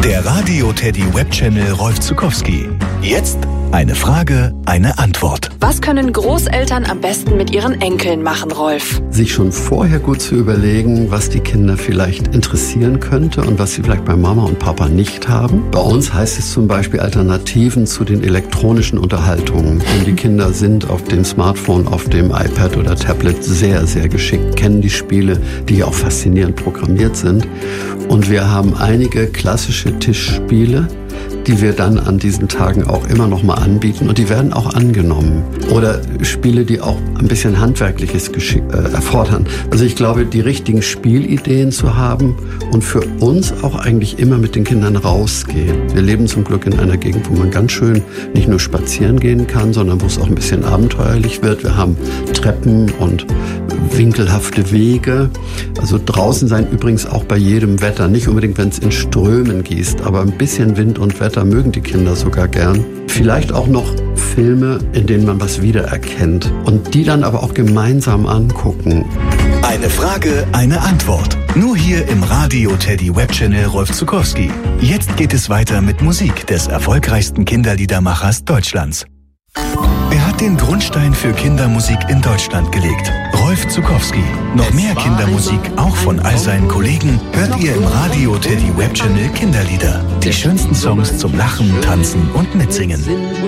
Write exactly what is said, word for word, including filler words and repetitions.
Der Radio Teddy Webchannel Rolf Zuckowski. Jetzt eine Frage, eine Antwort. Was können Großeltern am besten mit ihren Enkeln machen, Rolf? Sich schon vorher gut zu überlegen, was die Kinder vielleicht interessieren könnte und was sie vielleicht bei Mama und Papa nicht haben. Bei uns heißt es zum Beispiel Alternativen zu den elektronischen Unterhaltungen. Denn die Kinder sind auf dem Smartphone, auf dem iPad oder Tablet sehr, sehr geschickt, kennen die Spiele, die ja auch faszinierend programmiert sind. Und wir haben einige klassische Tischspiele, die wir dann an diesen Tagen auch immer noch mal anbieten, und die werden auch angenommen. Oder Spiele, die auch ein bisschen handwerkliches Geschick äh, erfordern. Also ich glaube, die richtigen Spielideen zu haben und für uns auch eigentlich immer mit den Kindern rausgehen. Wir leben zum Glück in einer Gegend, wo man ganz schön nicht nur spazieren gehen kann, sondern wo es auch ein bisschen abenteuerlich wird. Wir haben Treppen und winkelhafte Wege. Also draußen sein übrigens auch bei jedem Wetter. Nicht unbedingt, wenn es in Strömen gießt, aber ein bisschen Wind und Wetter mögen die Kinder sogar gern. Vielleicht auch noch Filme, in denen man was wiedererkennt und die dann aber auch gemeinsam angucken. Eine Frage, eine Antwort. Nur hier im Radio Teddy Webchannel Rolf Zuckowski. Jetzt geht es weiter mit Musik des erfolgreichsten Kinderliedermachers Deutschlands. Er hat den Grundstein für Kindermusik in Deutschland gelegt. Rolf Zuckowski. Noch mehr Kindermusik, auch von all seinen Kollegen, hört ihr im Radio Teddy Webchannel Kinderlieder. Die schönsten Songs zum Lachen, Tanzen und Mitsingen.